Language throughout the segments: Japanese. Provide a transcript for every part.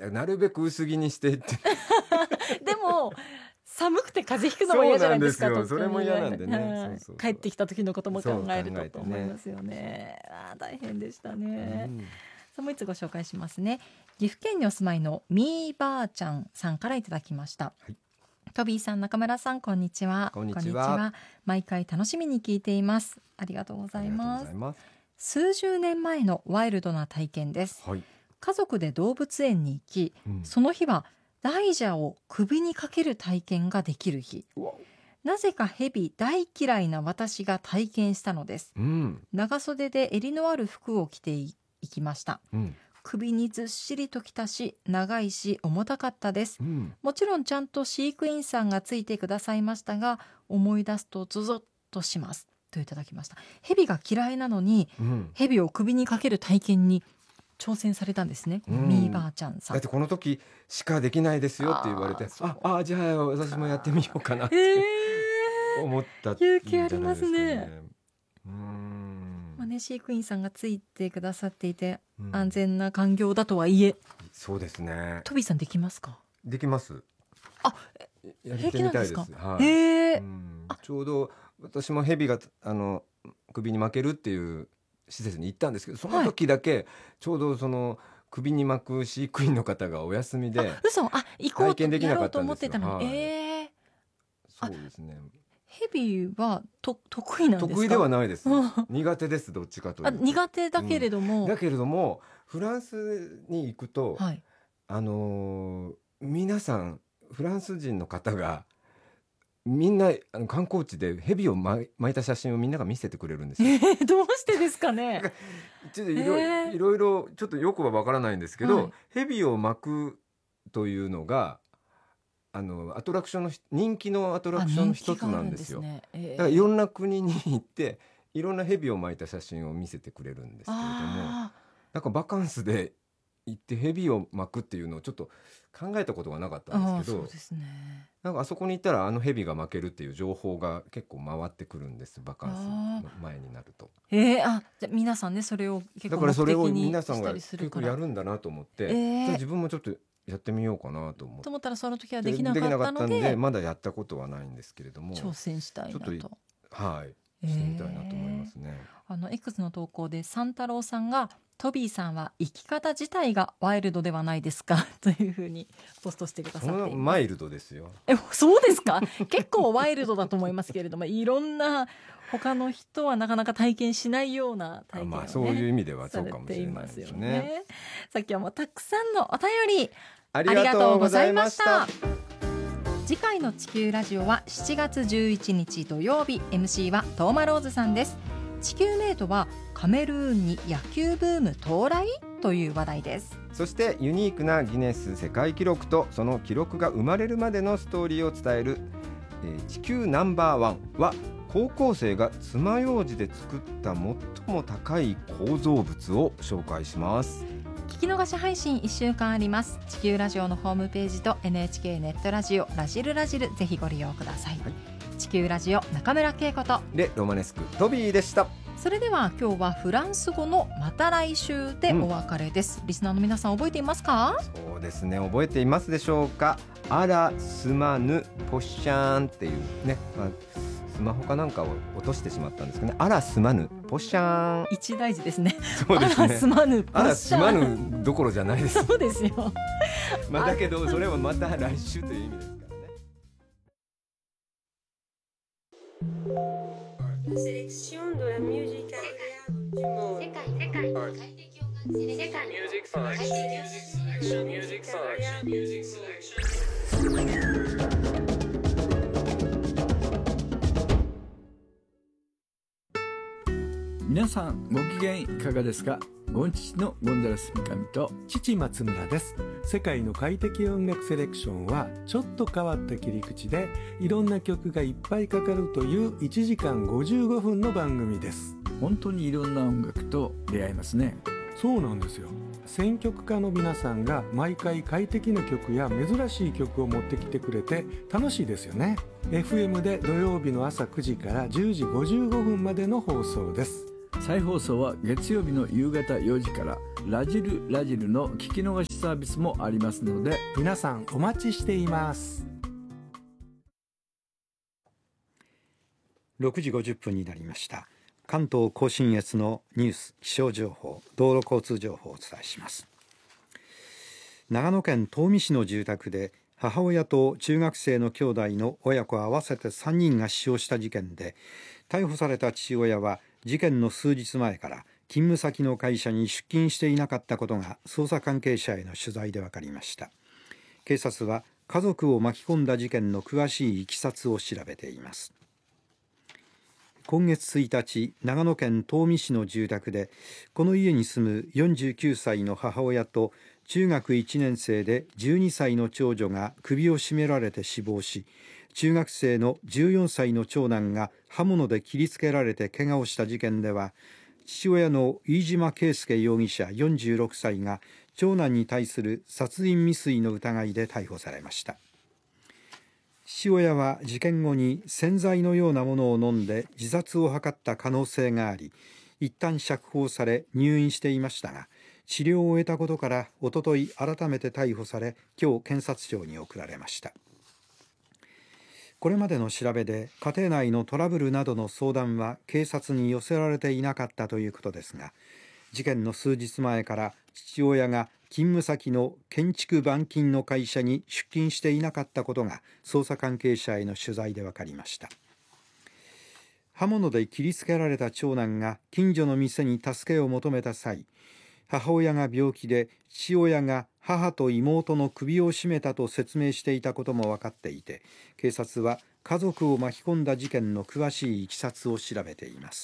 なるべく薄着にしていってでも寒くて風邪ひくのも嫌じゃないですか。 そうなんですよ。それも嫌なんでね、 はいそう帰ってきた時のことも考えるそう考えてねと思いますよね。大変でしたね。さあもう一つご紹介しますね。岐阜県にお住まいのみーばあちゃんさんからいただきました、はい、トビーさん、中村さん、こんにちは。 こんにちは。 毎回楽しみに聞いています。ありがとうございます。数十年前のワイルドな体験です、はい、家族で動物園に行き、その日は大蛇を首にかける体験ができる日。なぜかヘビ大嫌いな私が体験したのです、長袖で襟のある服を着ていきました、首にずっしりときたし長いし重たかったです、もちろんちゃんと飼育員さんがついてくださいましたが、思い出すとゾゾッとしますといただきました。ヘビが嫌いなのに、ヘビを首にかける体験に挑戦されたんですね、みーばあちゃんさん。 だってこの時しかできないですよって言われて、じゃあ私もやってみようかなって思ったっていうんじゃないですかね。勇気ありますね。 飼育員さんがついてくださっていて、安全な環境だとはいえ。 そうですね。 トビーさんできますか？ できます。やってみたいです。ちょうど私もヘビが首に巻けるっていう施設に行ったんですけど、その時だけちょうどその首に巻く飼育員の方がお休みで体験できなかったんですよ。そうですね。 ヘビは得意なんですか？ 得意ではないです。苦手です。どっちかというと。 苦手だけれども、 だけれどもフランスに行くと、皆さんフランス人の方がみんな観光地でヘビを巻いた写真をみんなが見せてくれるんですよ。 どうしてですかね。 ちょっといろいろちょっとよくはわからないんですけど、ヘビを巻くというのがアトラクションの人気のアトラクションの一つなんですよ。だからいろんな国に行っていろんなヘビを巻いた写真を見せてくれるんですけれども、なんかバカンスで行ってヘビを巻くっていうのをちょっと考えたことがなかったんですけど、なんかあそこに行ったらヘビが巻けるっていう情報が結構回ってくるんです、バカンスの前になると。 じゃあ皆さんね、それを結構目的にしたりするから、 だからそれを皆さんが結構やるんだなと思って、自分もちょっとやってみようかなと思ったら、その時はできなかったのでまだやったことはないんですけれども、 挑戦したいなと。 ちょっとしてみたいなと思いますね。 X の投稿で三太郎さんが、トビーさんは生き方自体がワイルドではないですかというふうにポストしてくださっています。 マイルドですよ。 そうですか？結構ワイルドだと思いますけれども、いろんな他の人はなかなか体験しないような体験を、 そういう意味ではそうかもしれないですね。 さっきはもうたくさんのお便りありがとうございました。 次回の地球ラジオは7月11日土曜日、 MC はトーマローズさんです。地球メイトはカメルーンに野球ブーム到来という話題です。 そしてユニークなギネス世界記録とその記録が生まれるまでのストーリーを伝える、地球ナンバーワンは高校生が爪楊枝で作った最も高い構造物を紹介します。 聞き逃し配信1週間あります。地球ラジオのホームページと NHK ネットラジオラジルぜひご利用ください、地球ラジオ中村恵子とレ・ロマネスクトビーでした。 それでは今日はフランス語のまた来週でお別れです、リスナーの皆さん覚えていますか？ そうですね、覚えていますでしょうか。あらすまぬポッシャーンっていうね、スマホかなんかを落としてしまったんですけどね。あらすまぬポッシャーン、 一大事ですね。 そうですね、 あらすまぬポッシャーン、 あらすまぬどころじゃないです。 そうですよだけどそれはまた来週という意味ですからね。 Sélection de la musique du monde. Music selection. 皆さんご機嫌いかがですか？ゴンチチのゴンザレス三上と父松村です。世界の快適音楽セレクションはちょっと変わった切り口でいろんな曲がいっぱいかかるという1時間55分の番組です。 本当にいろんな音楽と出会いますね。 そうなんですよ。選曲家の皆さんが毎回快適な曲や珍しい曲を持ってきてくれて楽しいですよね。 FM で土曜日の朝9時から10時55分までの放送です。 再放送は月曜日の夕方4時から。ラジルラジルの聞き逃しサービスもありますので、 皆さんお待ちしています。 6時50分になりました。関東甲信越のニュース、気象情報、道路交通情報をお伝えします。長野県東御市の住宅で母親と中学生の兄弟の親子合わせて3人が死傷した事件で、逮捕された父親は事件の数日前から勤務先の会社に出勤していなかったことが捜査関係者への取材で分かりました。警察は家族を巻き込んだ事件の詳しいいきさつを調べています。今月1日、長野県東御市の住宅でこの家に住む49歳の母親と中学1年生で12歳の長女が首を絞められて死亡し、中学生の14歳の長男が刃物で切りつけられて怪我をした事件では、父親の飯島圭介容疑者46歳が長男に対する殺人未遂の疑いで逮捕されました。父親は事件後に洗剤のようなものを飲んで自殺を図った可能性があり、一旦釈放され入院していましたが、治療を終えたことからおととい改めて逮捕され、今日検察庁に送られました。これまでの調べで家庭内のトラブルなどの相談は警察に寄せられていなかったということですが、事件の数日前から父親が勤務先の建築板金の会社に出勤していなかったことが捜査関係者への取材で分かりました。刃物で切りつけられた長男が近所の店に助けを求めた際、母親が病気で父親が母と妹の首を絞めたと説明していたことも分かっていて、警察は家族を巻き込んだ事件の詳しいいきさつを調べています。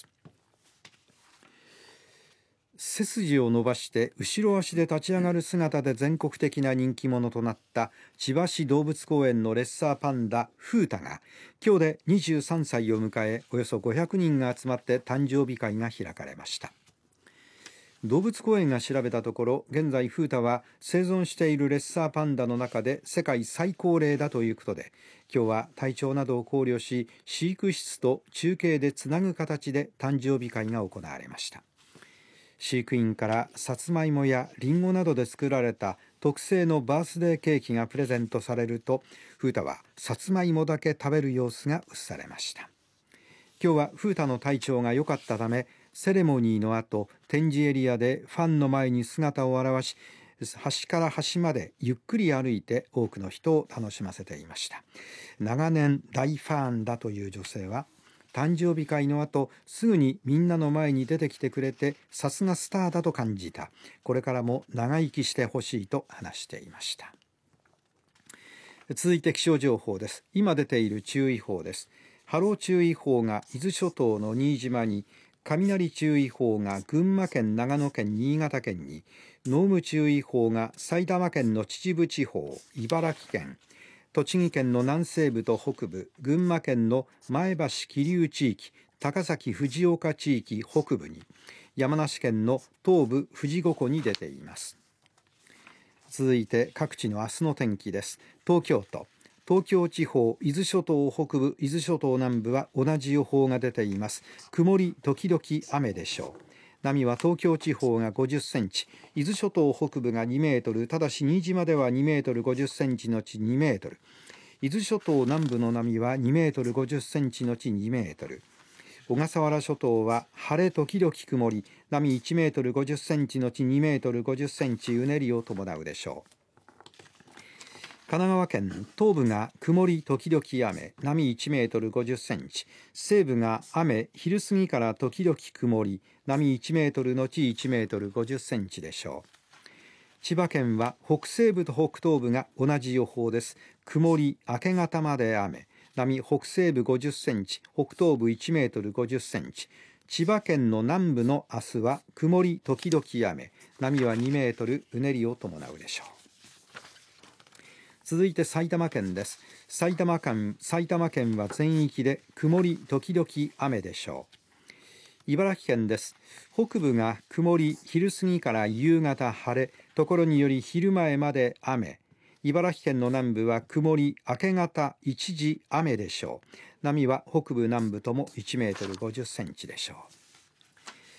背筋を伸ばして後ろ足で立ち上がる姿で全国的な人気者となった千葉市動物公園のレッサーパンダフータが今日で23歳を迎え、およそ500人が集まって誕生日会が開かれました。動物公園が調べたところ、現在フータは生存しているレッサーパンダの中で世界最高齢だということで、今日は体調などを考慮し飼育室と中継でつなぐ形で誕生日会が行われました。飼育員からさつまいもやりんごなどで作られた特製のバースデーケーキがプレゼントされると、フータはさつまいもだけ食べる様子が映されました。今日はフータの体調が良かったため、セレモニーの後、展示エリアでファンの前に姿を現し、端から端までゆっくり歩いて多くの人を楽しませていました。長年大ファンだという女性は、誕生日会の後すぐにみんなの前に出てきてくれて、さすがスターだと感じた。これからも長生きしてほしいと話していました。続いて気象情報です。今出ている注意報です。波浪注意報が伊豆諸島の新島に、雷注意報が群馬県、長野県、新潟県に、濃霧注意報が埼玉県の秩父地方、茨城県、栃木県の南西部と北部、群馬県の前橋桐生地域、高崎藤岡地域北部に、山梨県の東部富士五湖に出ています。続いて各地の明日の天気です。東京都、東京地方、伊豆諸島北部、伊豆諸島南部は同じ予報が出ています。曇り時々雨でしょう。波は東京地方が50センチ、伊豆諸島北部が2メートル、ただし新島では2メートル50センチのち2メートル、伊豆諸島南部の波は2メートル50センチのち2メートル、小笠原諸島は晴れ時々曇り、波1メートル50センチのち2メートル50センチ、うねりを伴うでしょう。神奈川県東部が曇り時々雨、波1メートル50センチ、西部が雨、昼過ぎから時々曇り、波1メートルのち1メートル50センチでしょう。千葉県は北西部と北東部が同じ予報です。曇り、明け方まで雨、波北西部50センチ、北東部1メートル50センチ。千葉県の南部の明日は曇り時々雨、波は2メートル、うねりを伴うでしょう。続いて埼玉県です。埼玉県は全域で曇り時々雨でしょう。茨城県です。北部が曇り、昼過ぎから夕方晴れ、ところにより昼前まで雨。茨城県の南部は曇り、明け方一時雨でしょう。波は北部南部とも1メートル50センチでしょう。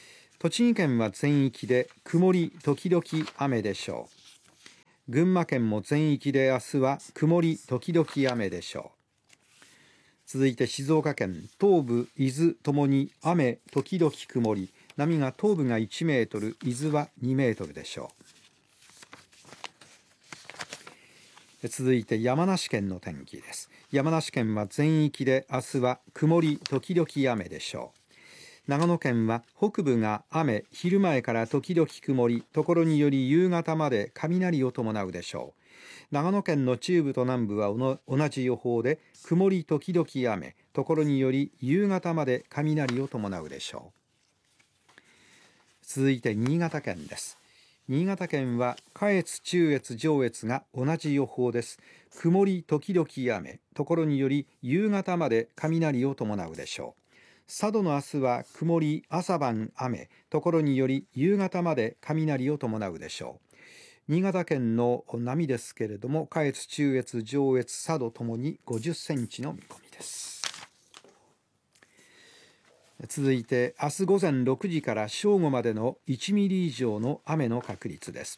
栃木県は全域で曇り時々雨でしょう。群馬県も全域で明日は曇り時々雨でしょう。続いて静岡県東部伊豆ともに雨時々曇り、波が東部が1メートル、伊豆は2メートルでしょう。続いて山梨県の天気です。山梨県は全域で明日は曇り時々雨でしょう。長野県は北部が雨、昼前から時々曇り、ところにより夕方まで雷を伴うでしょう。長野県の中部と南部は同じ予報で曇り時々雨、ところにより夕方まで雷を伴うでしょう。続いて新潟県です。新潟県は下越、中越、上越が同じ予報です。曇り時々雨、ところにより夕方まで雷を伴うでしょう。佐渡の明日は曇り、朝晩雨、ところにより夕方まで雷を伴うでしょう。新潟県の波ですけれども、下越、中越、上越、佐渡ともに50センチの見込みです。続いて明日午前6時から正午までの1ミリ以上の雨の確率です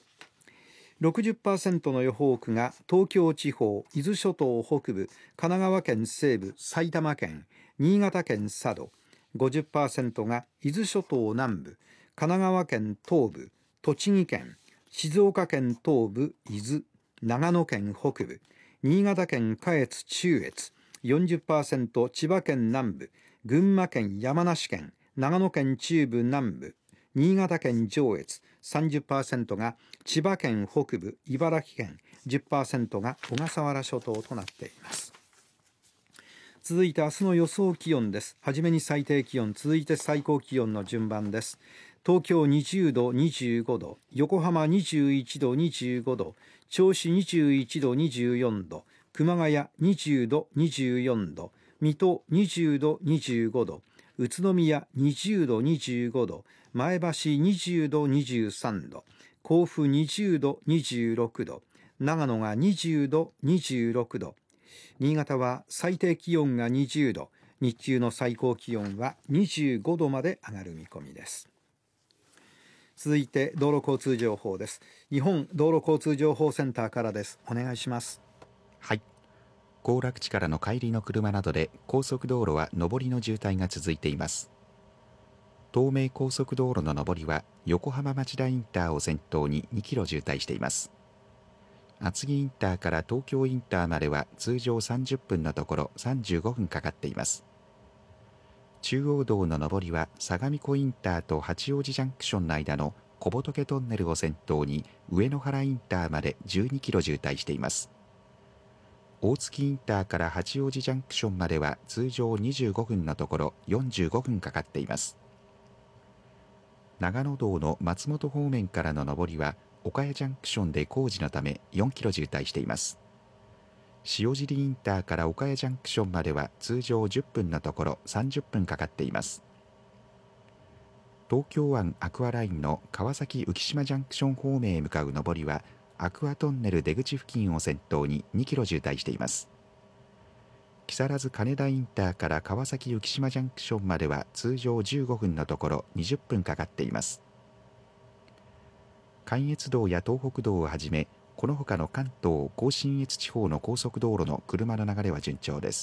。60% の予報区が東京地方、伊豆諸島北部、神奈川県西部、埼玉県、新潟県佐渡。50% が伊豆諸島南部、神奈川県東部、栃木県、静岡県東部、伊豆、長野県北部、新潟県下越、中越。40% 千葉県南部、群馬県、山梨県、長野県中部南部、新潟県上越。30% が千葉県北部、茨城県。10% が小笠原諸島となっています。続いて明日の予想気温です。はじめに最低気温、続いて最高気温の順番です。東京20度、25度、横浜21度、25度、銚子21度、24度、熊谷20度、24度、水戸20度、25度、宇都宮20度、25度、前橋20度、23度、甲府20度、26度、長野が20度、26度、新潟は最低気温が20度、日中の最高気温は25度まで上がる見込みです。続いて道路交通情報です。日本道路交通情報センターからです。お願いします。 はい。行楽地からの帰りの車などで高速道路は上りの渋滞が続いています。東名高速道路の上りは横浜町田インターを先頭に2キロ渋滞しています。厚木インターから東京インターまでは通常30分のところ35分かかっています。中央道の上りは相模湖インターと八王子ジャンクションの間の小仏トンネルを先頭に上野原インターまで12キロ渋滞しています。大月インターから八王子ジャンクションまでは通常25分のところ45分かかっています。長野道の松本方面からの上りは岡谷ジャンクションで工事のため4キロ渋滞しています。塩尻インターから岡谷ジャンクションまでは通常10分のところ30分かかっています。東京湾アクアラインの川崎浮島ジャンクション方面へ向かう上りはアクアトンネル出口付近を先頭に2キロ渋滞しています。木更津金田インターから川崎浮島ジャンクションまでは通常15分のところ20分かかっています。関越道や東北道をはじめこの他の関東甲信越地方の高速道路の車の流れは順調です。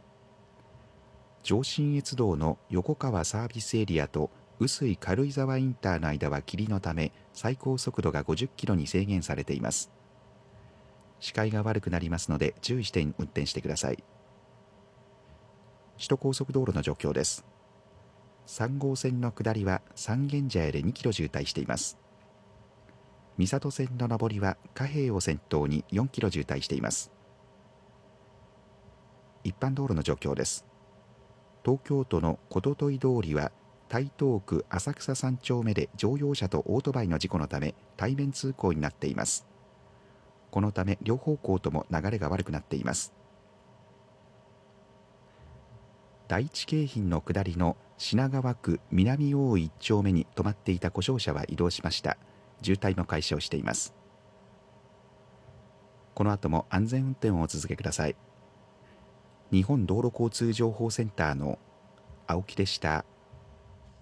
上信越道の横川サービスエリアと臼井軽井沢インターの間は霧のため最高速度が50キロに制限されています。視界が悪くなりますので注意して運転してください。首都高速道路の状況です。3号線の下りは三軒茶屋で2キロ渋滞しています。三郷線の上りは貨幣を先頭に4キロ渋滞しています。一般道路の状況です。東京都のこととい通りは台東区浅草3丁目で乗用車とオートバイの事故のため対面通行になっています。このため両方向とも流れが悪くなっています。第一京浜の下りの品川区南大井1丁目に止まっていた故障車は移動しました。渋滞も解消しています。この後も安全運転をお続けください。日本道路交通情報センターの青木でした。